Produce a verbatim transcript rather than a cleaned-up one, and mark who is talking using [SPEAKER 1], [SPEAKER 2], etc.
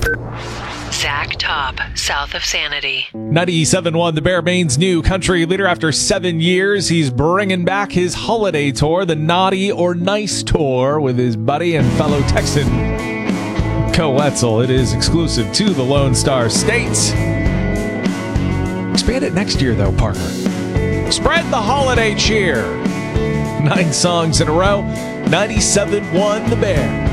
[SPEAKER 1] Zach Top, south of Sanity.
[SPEAKER 2] ninety-seven point one, the Bear, Maine's new country leader. After seven years, he's bringing back his holiday tour, the Naughty or Nice Tour, with his buddy and fellow Texan, Co Wetzel. It is exclusive to the Lone Star State. Expand it next year, though, Parker. Spread the holiday cheer. Nine songs in a row. ninety-seven point one, the Bear.